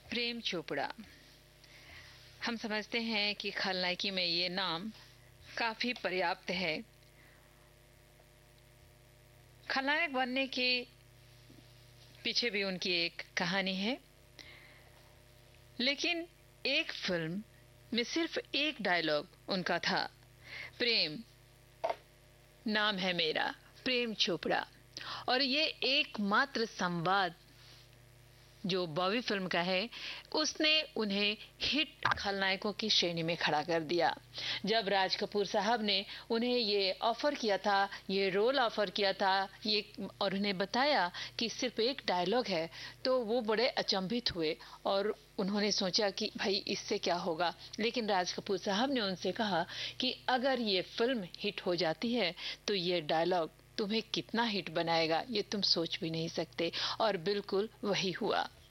प्रेम चोपड़ा। हम समझते हैं कि खलनायकी में ये नाम काफी पर्याप्त है। खलनायक बनने के पीछे भी उनकी एक कहानी है, लेकिन एक फिल्म में सिर्फ एक डायलॉग उनका था, प्रेम नाम है मेरा, प्रेम चोपड़ा। और ये एकमात्र संवाद जो बॉबी फिल्म का है, उसने उन्हें हिट खलनायकों की श्रेणी में खड़ा कर दिया। जब राज कपूर साहब ने उन्हें ये ऑफर किया था, ये रोल ऑफर किया था, ये और उन्हें बताया कि सिर्फ एक डायलॉग है, तो वो बड़े अचंभित हुए और उन्होंने सोचा कि भाई इससे क्या होगा। लेकिन राज कपूर साहब ने उनसे कहा कि अगर ये फिल्म हिट हो जाती है तो ये डायलॉग तुम्हें कितना हिट बनाएगा ये तुम सोच भी नहीं सकते। और बिल्कुल वही हुआ।